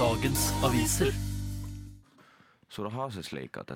Dagens aviser. Så det har seg slik at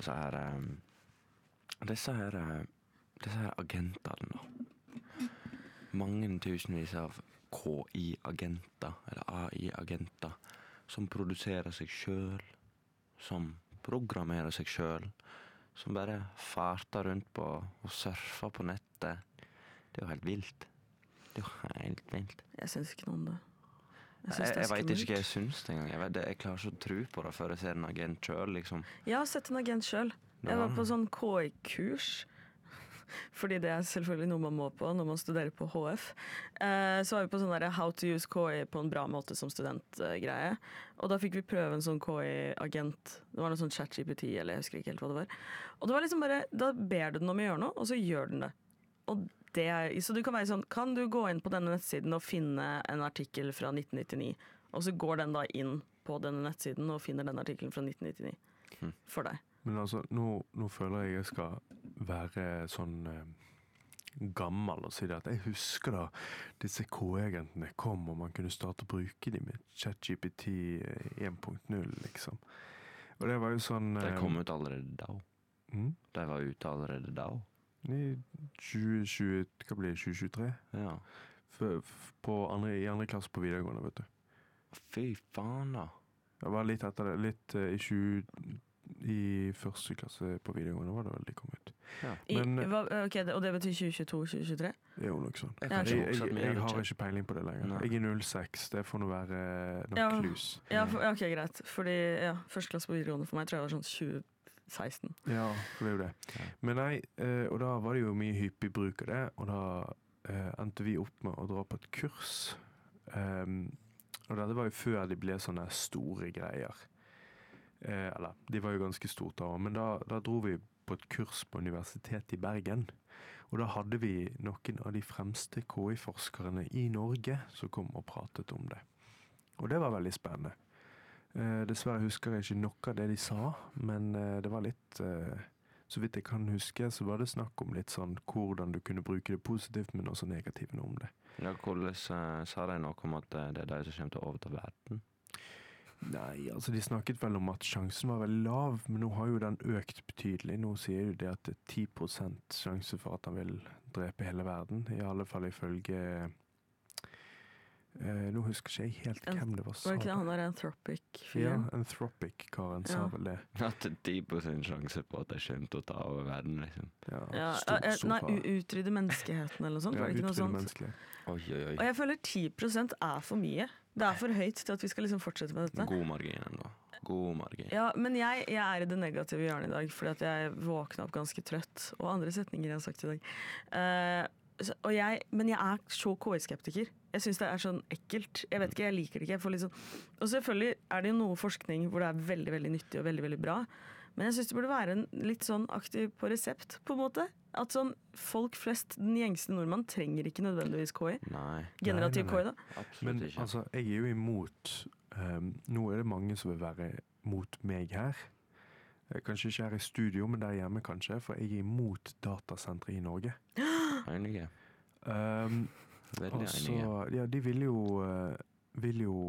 disse her agentene da. Mange tusenvis av KI-agenter, eller AI-agenter, som produserer seg selv, som programmerer seg selv, som bare farter rundt på og surfer på nettet. Det er jo helt vilt. Det er jo helt vilt. Jeg synes ikke noe om det. Jeg vet ikke hva jeg synes det engang. Jeg klarer ikke å tro på det før jeg ser en agent selv, liksom. Jeg har sett en agent selv. Jeg var på sånn KI-kurs, fordi det er selvfølgelig noe man må på når man studerer på HF. Så var vi på sånn der How to use KI på en bra måte som studentgreie. Og da fikk vi prøve en sånn KI-agent. Det var noe sånn ChatGPT, eller jeg husker ikke helt hva det var. Og det var liksom bare, da ber du den om å gjøre noe, og så gjør den det. Og så du kan være sånn, kan du gå inn på denne nettsiden og finne en artikkel fra 1999? Og så går den da inn på denne nettsiden og finner den artikkelen fra 1999 for deg. Men altså, nå føler jeg skal være sånn gammel og si det at jeg husker da disse K-agentene kom og man kunne starte å bruke dem med ChatGPT 1.0 liksom. Og det var jo sånn... De kom ut allerede da. De var ute allerede da. I 2020, hva blir det, 2023? Ja. I andre klasse på videregående, vet du. Fy faen da. Det var litt etter det, i første klasse på videregående var det vel de kom ut. Ja. Og det betyr 2022-2023? Det er jo nok sånn. Jeg har ikke peiling på det lenger. Nei. Jeg er 06, det får nå være nok klus. Ok, greit. Fordi første klasse på videregående for meg tror jeg var sånn 2016. Ja, det er jo det. Ja. Men nei, og da var det jo mye hyppig bruk av det, og da endte vi opp med å dra på et kurs. Og det var jo før de ble sånne store greier. Eller, de var jo ganske stort da, men da dro vi på et kurs på Universitetet i Bergen. Og da hadde vi noen av de fremste KI-forskerne i Norge som kom og pratet om det. Og det var veldig spennende. Dessverre husker jeg ikke noe av det de sa, men det var litt, så vidt jeg kan huske, så var det snakk om litt sånn hvordan du kunne bruke det positivt, men også negativt om det. Ja, hvordan sa de noe om at det er de som kommer til å overta verden? Nei, altså de snakket vel om at sjansen var veldig lav, men nå har jo den økt betydelig. Nå sier jo det at det er 10% sjanse for at han vil drepe hele verden, i alle fall ifølge... nå husker ikke jeg helt hvem det var. Var ikke det han der Anthropic-fyren? Ja, Anthropic-karen sa vel det. At det er 10% sjanse på at de kommer til å ta over verden, liksom. Nei, utrydde menneskeheten eller noe sånt, var det ikke noe sånt? Oi. Og jeg føler 10% er for mye. Det er for høyt til at vi skal liksom fortsette med dette. God margin enda. God margin. Ja, men jeg er i det negative hjørnet i dag, fordi at jeg våknet opp ganske trøtt, og andre setninger jeg har sagt i dag. Men jeg er så KI-skeptiker. Jeg synes det er sånn ekkelt. Jeg vet ikke, jeg liker det ikke. Jeg får litt sånn... Og selvfølgelig er det jo noe forskning hvor det er veldig, veldig nyttig og veldig, veldig bra. Men jeg synes det burde være en litt sånn aktiv på resept, på en måte. At sånn, folk flest, den gjengste nordmann, trenger ikke nødvendigvis KI. Nei. Generativ KI da. Absolutt men ikke. Altså, jeg er jo imot... nå er det mange som vil være mot meg her. Kanskje ikke her i studio, men der hjemme kanskje, for jeg er imot datasentre i Norge. Enige. Veldig enige. Ja, de vil jo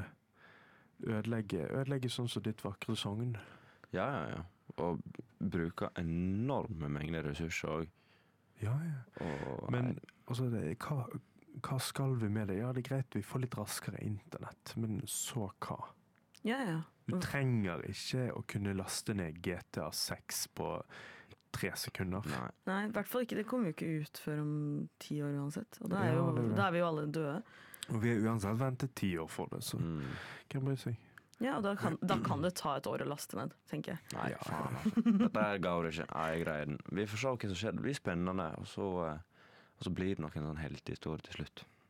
ødelegge sånn som ditt vakre sogn. Ja. Og bruker enorme mengder ressurser også. Ja. Men altså, hva skal vi med det? Ja, det er greit, vi får litt raskere internett, men så hva? Ja. Du trenger ikke å kunne laste ned GTA 6 på 3 sekunder. Nei, i hvert fall ikke. Det kommer jo ikke ut før om 10 år uansett. Og da er vi jo alle døde. Og vi har uansett ventet 10 år for det, så kan bry seg. Ja, og da kan det ta et år å laste ned, tenker jeg. Nei, faen. Dette går det ikke. Jeg greier den. Vi får se hva som skjer. Det blir spennende, og så blir det nok en sånn heltehistorie til slutt.